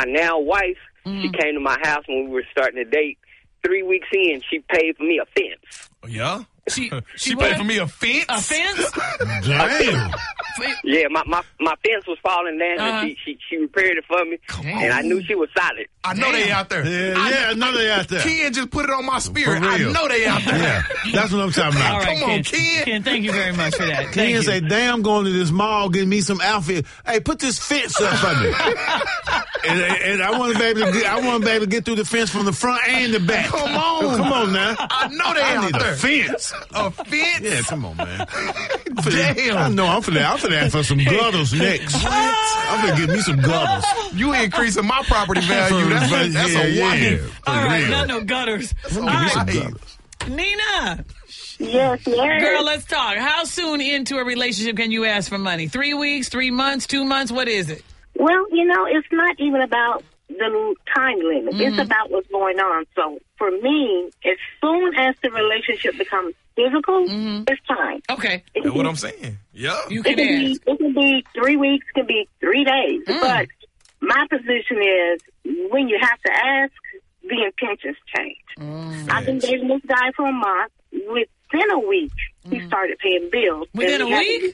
my now wife, she came to my house when we were starting to date. 3 weeks in, she paid for me a fence. Yeah? She paid for me a fence? A fence? Damn. Yeah, my fence was falling down, and she repaired it for me, and I knew she was solid. I know they out there. I know they out there. Ken just put it on my spirit. For I real. know they out there. Yeah, that's what I'm talking about. All right, Come on, Ken. Ken, thank you very much for that. Thank Ken you. say, damn, going to this mall, getting me some outfit. Hey, put this fence up for me. and I want to be able to get through the fence from the front and the back. Come on now. I know they I out need there. a fence. A fence? Yeah, come on, man. Damn. I know. I'm finna ask for some gutters next. I'm finna get me some gutters. You increasing my property value. That's a wife. All right, real. not no gutters. All Give me some right, gutters. Nina. Yes. Girl, let's talk. How soon into a relationship can you ask for money? 3 weeks, 3 months, 2 months? What is it? Well, it's not even about the time limit. It's about what's going on. So for me, as soon as the relationship becomes physical, it's time. Okay. That's what I'm saying. Yeah. You It can ask. it can be 3 weeks, it can be 3 days. But my position is when you have to ask, the intentions change. I've been dating this guy for a month. Within a week, he started paying bills. Within a week?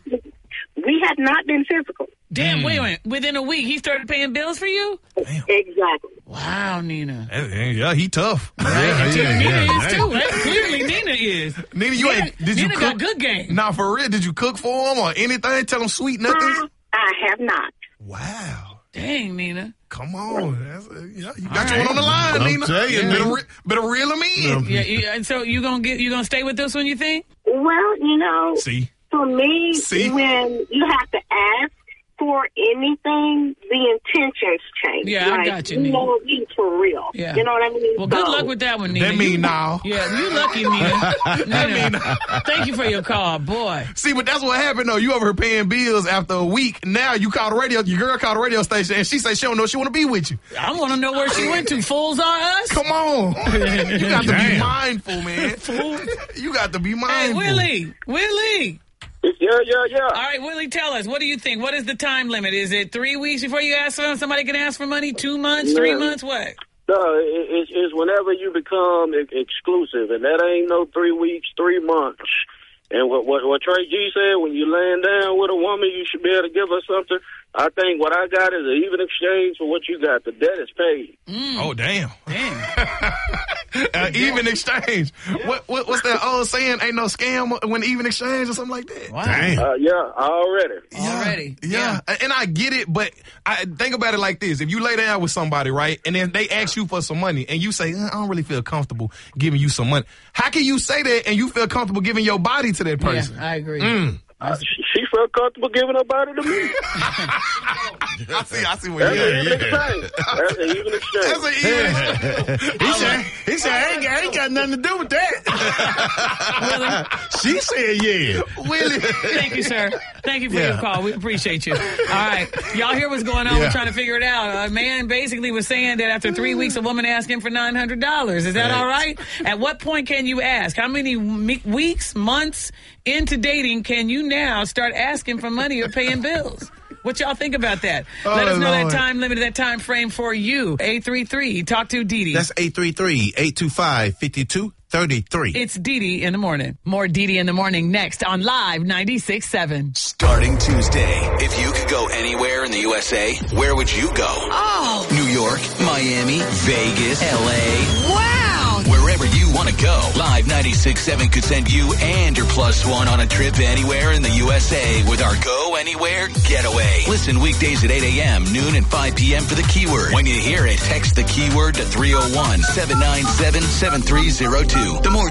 We had not been physical. Damn, wait a minute. Within a week, he started paying bills for you? Exactly. Wow, Nina. Yeah, he tough. Right? yeah, Nina yeah. is too, right? Clearly, Nina is. Nina, did you Nina cook? got good game. Nah, for real, did you cook for him or anything? Tell him sweet nothings? I have not. Wow. Dang, Nina. Come on. You got you one on the line, I'm Nina. telling you, Nina. Better reel him in. Yeah, and so you gonna stay with this one, you think? Well, See? for me, See? when you have to ask for anything, the intentions change. Yeah, I got you, You Nina. know it's for real. Yeah. You know what I mean? Well, good So, luck with that one, Nina. That mean now. Yeah, you lucky, Nina. Nina, thank you for your call, boy. See, but that's what happened, though. You over here paying bills after a week. Now you call the radio, your girl called the radio station, and she say she don't know she want to be with you. I want to know where she went to. Fools are us? Come on. You got to be Damn. mindful, man. You got to be Hey, mindful. Willie. Yeah. All right, Willie, tell us. What do you think? What is the time limit? Is it 3 weeks before you ask for somebody can ask for money? 2 months? 3 months? What? No, it's whenever you become exclusive, and that ain't no 3 weeks, 3 months. And what Trey G said, when you laying down with a woman, you should be able to give her something. I think what I got is an even exchange for what you got. The debt is paid. Oh, damn. Even exchange. What's that old saying? Ain't no scam when even exchange or something like that? Wow. Damn. Yeah, already. Already. Yeah. And I get it, but I think about it like this. If you lay down with somebody, right, and then they ask you for some money, and you say, I don't really feel comfortable giving you some money. How can you say that and you feel comfortable giving your body to that person? Yeah, I agree. She felt comfortable giving her body to me. I see what That's you're an even exchange. That's an even exchange. That's an even He said, I ain't got nothing to do with that. She said, yeah. Willie. Thank you, sir. Thank you for your call. We appreciate you. All right. Y'all hear what's going on? Yeah. We're trying to figure it out. A man basically was saying that after 3 weeks, a woman asked him for $900. Is that all right? At what point can you ask? How many weeks, months into dating can you now start asking for money or paying bills? What y'all think about that? Let us know Lord. that time limit, that time frame for you. 833, talk to Dee Dee. That's 833-825-5233. It's Dee Dee in the morning. More Dee Dee in the morning next on Live 96.7. Starting Tuesday, if you could go anywhere in the USA, where would you go? Oh, New York, Miami, Vegas, LA. wow. Wherever you want to go, Live 96.7 could send you and your plus one on a trip anywhere in the USA with our Go Anywhere Getaway. Listen weekdays at 8 a.m., noon, and 5 p.m. for the keyword. When you hear it, text the keyword to 301-797-7302. The more